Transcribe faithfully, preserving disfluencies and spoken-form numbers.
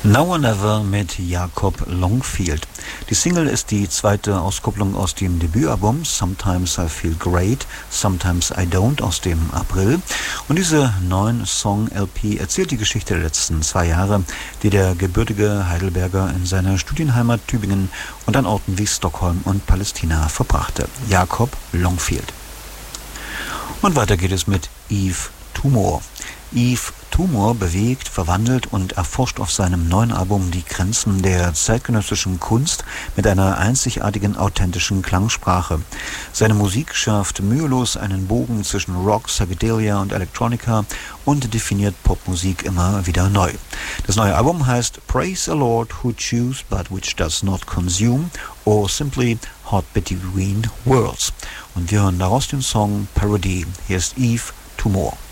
Now or Never mit Jakob Longfield. Die Single ist die zweite Auskopplung aus dem Debütalbum Sometimes I Feel Great, Sometimes I Don't aus dem April. Und diese neun Song-L P erzählt die Geschichte der letzten zwei Jahre, die der gebürtige Heidelberger in seiner Studienheimat Tübingen und an Orten wie Stockholm und Palästina verbrachte. Jakob Longfield. Und weiter geht es mit Yves Tumor. Yves Tumor bewegt, verwandelt und erforscht auf seinem neuen Album die Grenzen der zeitgenössischen Kunst mit einer einzigartigen, authentischen Klangsprache. Seine Musik schärft mühelos einen Bogen zwischen Rock, Psychedelia und Electronica und definiert Popmusik immer wieder neu. Das neue Album heißt Praise a Lord Who Chews But Which Does Not Consume or simply Hot Between Worlds. Und wir hören daraus den Song Parody. Hier ist Yves Tumor.